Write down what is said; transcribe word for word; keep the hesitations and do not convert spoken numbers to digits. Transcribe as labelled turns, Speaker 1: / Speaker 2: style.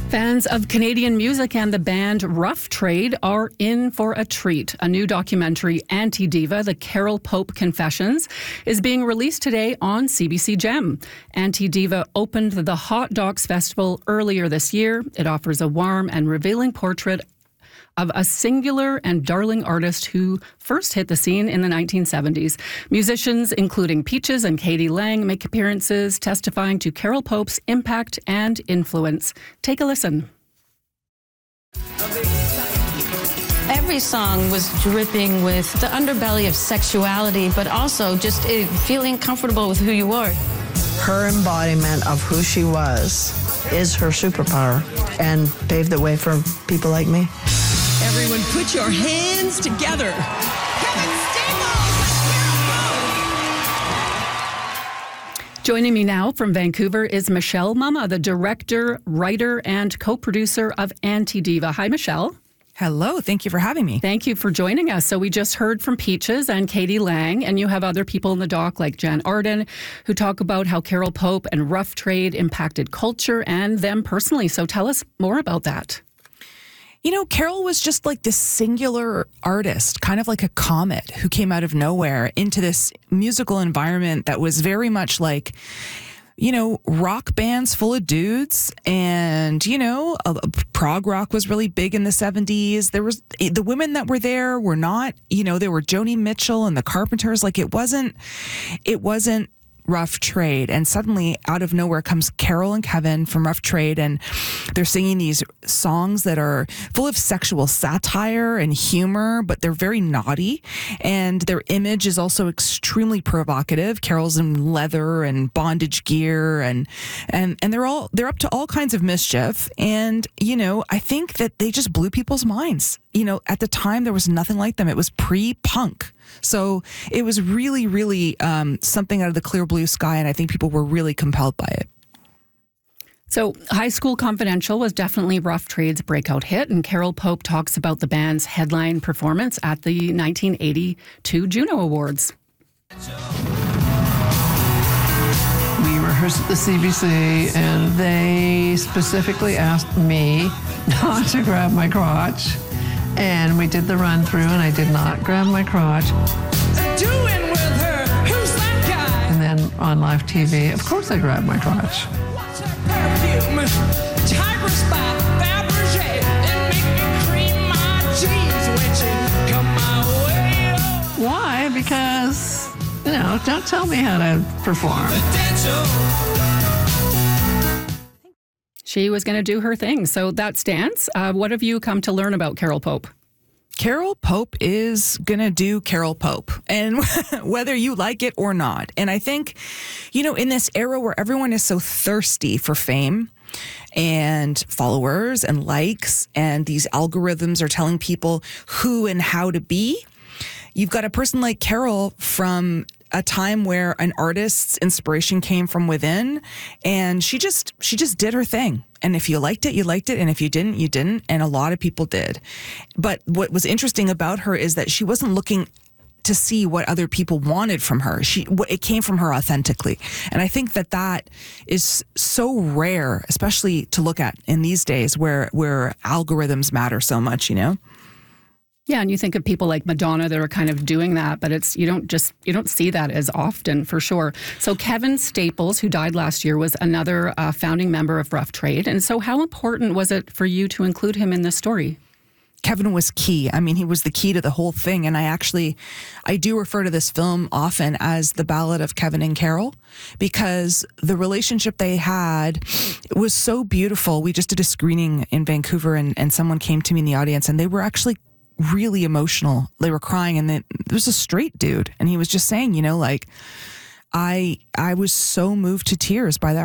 Speaker 1: Fans of Canadian music and the band Rough Trade are in for a treat. A new documentary, Anti-Diva, The Carole Pope Confessions, is being released today on C B C Gem. Anti-Diva opened the Hot Docs Festival earlier this year. It offers a warm and revealing portrait of a singular and darling artist who first hit the scene in the nineteen seventies. Musicians, including Peaches and Katie Lang, make appearances testifying to Carole Pope's impact and influence. Take a listen.
Speaker 2: Every song was dripping with the underbelly of sexuality, but also just uh, feeling comfortable with who you were.
Speaker 3: Her embodiment of who she was is her superpower and paved the way for people like me.
Speaker 4: Everyone put your hands together. Kevin Staples,
Speaker 1: Joining me now from Vancouver is Michelle Mumma, the director, writer, and co-producer of Anti-Diva. Hi, Michelle.
Speaker 5: Hello. Thank you for having me.
Speaker 1: Thank you for joining us. So we just heard from Peaches and Katie Lang, and you have other people in the doc like Jan Arden who talk about how Carole Pope and Rough Trade impacted culture and them personally. So tell us more about that.
Speaker 5: You know, Carole was just like this singular artist, kind of like a comet who came out of nowhere into this musical environment that was very much like, you know, rock bands full of dudes. And, you know, uh, prog rock was really big in the seventies. There was the women that were there were not, you know, there were Joni Mitchell and the Carpenters. Like it wasn't, it wasn't Rough Trade. And suddenly out of nowhere comes Carole and Kevin from Rough Trade, and they're singing these songs that are full of sexual satire and humor, but they're very naughty, and their image is also extremely provocative. Carole's in leather and bondage gear, and and and they're all they're up to all kinds of mischief. And you know, I think that they just blew people's minds. You know, at the time there was nothing like them. It was pre-punk. So it was really, really um, something out of the clear blue sky, and I think people were really compelled by it.
Speaker 1: So High School Confidential was definitely Rough Trade's breakout hit, and Carole Pope talks about the band's headline performance at the nineteen eighty-two Juno Awards.
Speaker 6: We rehearsed at the C B C, and they specifically asked me not to grab my crotch. And we did the run through, and I did not grab my crotch.
Speaker 4: doing with her? Who's that guy?
Speaker 6: And then on live T V, of course I grabbed my crotch.
Speaker 4: What's her perfume? Tigress by Fabergé. And make me cream my cheese when she come my way. Oh.
Speaker 6: Why? Because, you know, don't tell me how to perform.
Speaker 1: She was going to do her thing. So that stands. Uh, what have you come to learn about Carole Pope?
Speaker 5: Carole Pope is going to do Carole Pope, and whether you like it or not. And I think, you know, in this era where everyone is so thirsty for fame and followers and likes, and these algorithms are telling people who and how to be, you've got a person like Carole from a time where an artist's inspiration came from within, and she just she just did her thing. And if you liked it, you liked it, and if you didn't, you didn't, and a lot of people did. But what was interesting about her is that she wasn't looking to see what other people wanted from her. She it came from her authentically. And I think that that is so rare, especially to look at in these days where where algorithms matter so much, you know?
Speaker 1: Yeah, and you think of people like Madonna that are kind of doing that, but it's you don't just you don't see that as often, for sure. So Kevin Staples, who died last year, was another uh, founding member of Rough Trade. And so how important was it for you to include him in this story?
Speaker 5: Kevin was key. I mean, he was the key to the whole thing. And I actually, I do refer to this film often as the Ballad of Kevin and Carole, because the relationship they had was so beautiful. We just did a screening in Vancouver, and, and someone came to me in the audience, and they were actually really emotional. They were crying, and then there was a straight dude, and he was just saying, you know, like, I I was so moved to tears by that